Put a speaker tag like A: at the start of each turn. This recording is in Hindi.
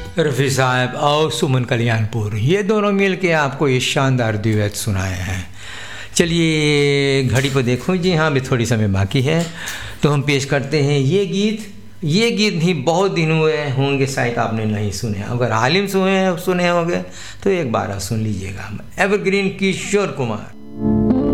A: रफ़ी साहब और सुमन कल्याणपुर, ये दोनों मिल के आपको ये शानदार द्वैत सुनाए हैं। चलिए घड़ी पर देखो जी, हाँ अभी थोड़ी समय बाकी है, तो हम पेश करते हैं ये गीत। ये गीत भी बहुत दिन हुए होंगे शायद आपने नहीं सुने, अगर हालिम सुने होंगे तो एक बार सुन लीजिएगा। एवरग्रीन किशोर कुमार।